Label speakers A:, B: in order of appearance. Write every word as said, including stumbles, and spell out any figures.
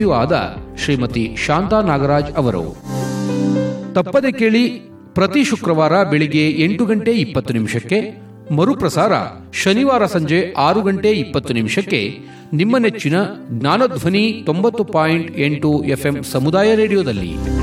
A: ಆದ ಶ್ರೀಮತಿ ಶಾಂತಾ ನಾಗರಾಜ್ ಅವರು. ತಪ್ಪದೆ ಕೇಳಿ, ಪ್ರತಿ ಶುಕ್ರವಾರ ಬೆಳಿಗ್ಗೆ ಎಂಟು ಗಂಟೆ ಇಪ್ಪತ್ತು ನಿಮಿಷಕ್ಕೆ, ಮರುಪ್ರಸಾರ ಶನಿವಾರ ಸಂಜೆ ಆರು ಗಂಟೆ ಇಪ್ಪತ್ತು ನಿಮಿಷಕ್ಕೆ, ನಿಮ್ಮ ನೆಚ್ಚಿನ ಜ್ಞಾನಧ್ವನಿ ತೊಂಬತ್ತು ಪಾಯಿಂಟ್ ಎಂಟು ಎಫ್ಎಂ ಸಮುದಾಯ ರೇಡಿಯೋದಲ್ಲಿ.